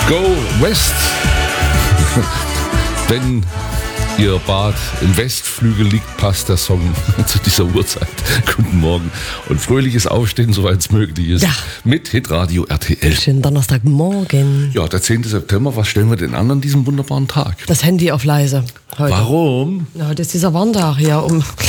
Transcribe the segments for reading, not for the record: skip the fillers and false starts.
Go West. Wenn Ihr Bad im Westflügel liegt, passt der Song zu dieser Uhrzeit. Guten Morgen und fröhliches Aufstehen, soweit es möglich ist. Ja. Mit Hitradio RTL. Schönen Donnerstagmorgen. Ja, der 10. September, was stellen wir denn an diesem wunderbaren Tag? Das Handy auf leise heute. Warum? Ja, heute ist dieser Warntag hier.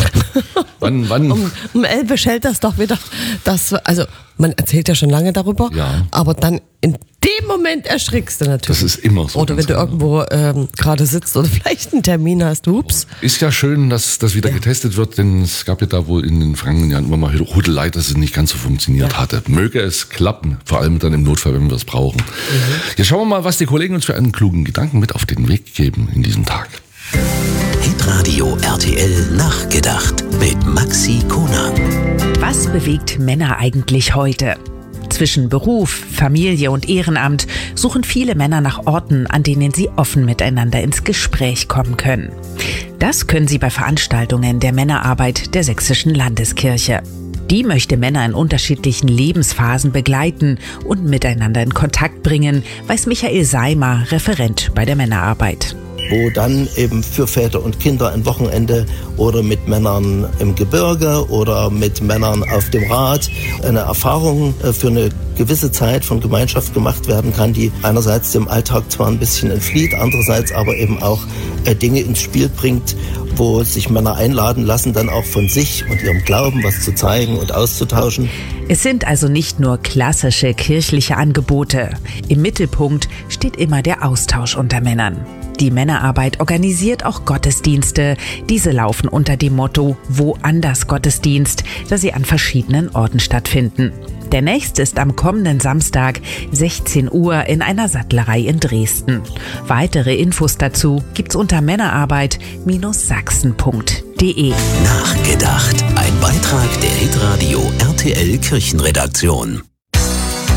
Wann? Um 11 schellt das doch wieder. Also man erzählt ja schon lange darüber, Ja. aber dann in dem Moment erschrickst du natürlich. Das ist immer so. Oder wenn du irgendwo gerade sitzt oder vielleicht einen Termin hast, ups. Ist ja schön, dass das wieder getestet wird, denn es gab ja da wohl in den vergangenen Jahren immer mal Hudelei, dass es nicht ganz so funktioniert hatte. Möge es klappen, vor allem dann im Notfall, wenn wir es brauchen. Jetzt schauen wir mal, was die Kollegen uns für einen klugen Gedanken mit auf den Weg geben in diesem Tag. Hitradio RTL nachgedacht mit Maxi Konang. Was bewegt Männer eigentlich heute? Zwischen Beruf, Familie und Ehrenamt suchen viele Männer nach Orten, an denen sie offen miteinander ins Gespräch kommen können. Das können sie bei Veranstaltungen der Männerarbeit der Sächsischen Landeskirche. Die möchte Männer in unterschiedlichen Lebensphasen begleiten und miteinander in Kontakt bringen, weiß Michael Seimer, Referent bei der Männerarbeit. Wo dann eben für Väter und Kinder ein Wochenende oder mit Männern im Gebirge oder mit Männern auf dem Rad eine Erfahrung für eine gewisse Zeit von Gemeinschaft gemacht werden kann, die einerseits dem Alltag zwar ein bisschen entflieht, andererseits aber eben auch Dinge ins Spiel bringt, wo sich Männer einladen lassen, dann auch von sich und ihrem Glauben was zu zeigen und auszutauschen. Es sind also nicht nur klassische kirchliche Angebote. Im Mittelpunkt steht immer der Austausch unter Männern. Die Männerarbeit organisiert auch Gottesdienste. Diese laufen unter dem Motto Woanders Gottesdienst, da sie an verschiedenen Orten stattfinden. Der nächste ist am kommenden Samstag, 16 Uhr, in einer Sattlerei in Dresden. Weitere Infos dazu gibt's unter männerarbeit-sachsen.de. Nachgedacht. Ein Beitrag der Hitradio RTL Kirchenredaktion.